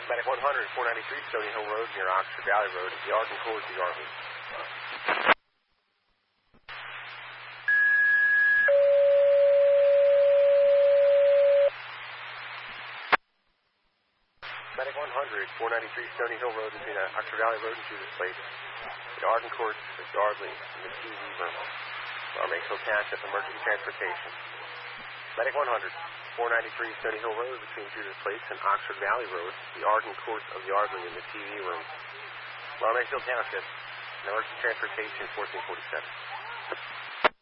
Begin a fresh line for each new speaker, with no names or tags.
Medic 100, 493 Stony Hill Road near Oxford Valley Road at the Arden Court, the Army. Medic 100, 493 Stony Hill Road between Oxford Valley Road and Judith Place. The Arden Court, the Yardley, and the TV room. Maysville Township Emergency Transportation. Medic 100, 493 Stony Hill Road between Judith Place and Oxford Valley Road. The Arden Court of Yardley and the TV room. Maysville Township Emergency Transportation 1447.